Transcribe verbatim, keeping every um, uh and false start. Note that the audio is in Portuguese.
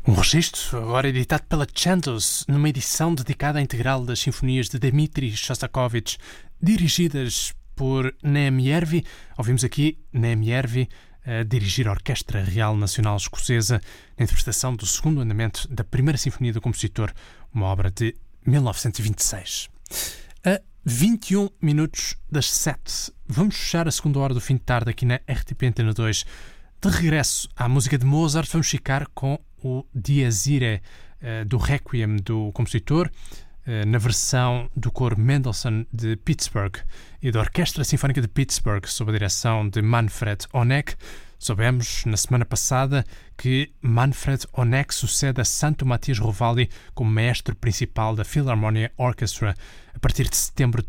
Um registro agora editado pela Chandos, numa edição dedicada à integral das sinfonias de Dmitri Shostakovich, dirigidas por Neemjervi. Ouvimos aqui Neemjervi a dirigir a Orquestra Real Nacional Escocesa na interpretação do segundo andamento da primeira sinfonia do compositor, uma obra de mil novecentos e vinte e seis. A vinte e um minutos das sete, vamos fechar a segunda hora do fim de tarde aqui na R T P Antena dois. De regresso à música de Mozart, vamos ficar com o Dies Irae uh, do Requiem do compositor, uh, na versão do coro Mendelssohn de Pittsburgh e da Orquestra Sinfónica de Pittsburgh, sob a direção de Manfred Honeck. Soubemos na semana passada que Manfred Honeck sucede a Santo Matias Rovalli como maestro principal da Philharmonia Orchestra a partir de setembro de